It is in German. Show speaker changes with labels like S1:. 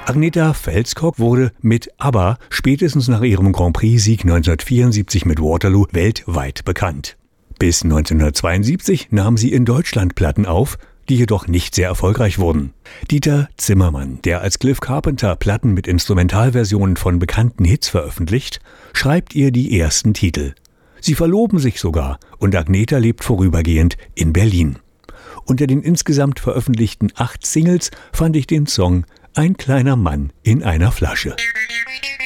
S1: Agnetha Fälskog wurde mit ABBA spätestens nach ihrem Grand Prix-Sieg 1974 mit Waterloo weltweit bekannt. Bis 1972 nahm sie in Deutschland Platten auf, die jedoch nicht sehr erfolgreich wurden. Dieter Zimmermann, der als Cliff Carpenter Platten mit Instrumentalversionen von bekannten Hits veröffentlicht, schreibt ihr die ersten Titel. Sie verloben sich sogar und Agnetha lebt vorübergehend in Berlin. Unter den insgesamt veröffentlichten 8 Singles fand ich den Song »Ein kleiner Mann in einer Flasche«.